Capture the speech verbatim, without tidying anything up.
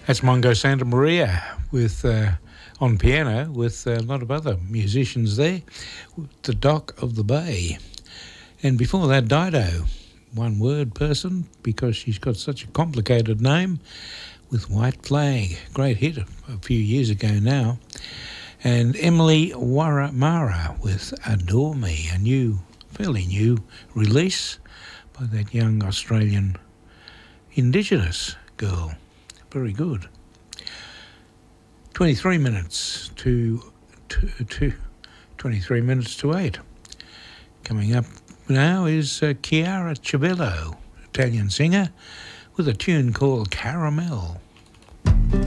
That's Mongo Santa Maria with uh, on piano with a lot of other musicians there. The Dock of the Bay. And before that, Dido, one word person, because she's got such a complicated name, with White Flag. Great hit a, a few years ago now. And Emily Waramara with Adore Me, a new, fairly new release by that young Australian Indigenous girl. Very good. twenty-three minutes to, to, to twenty-three minutes to eight. Coming up now is uh, Chiara Civello, Italian singer, with a tune called Caramel.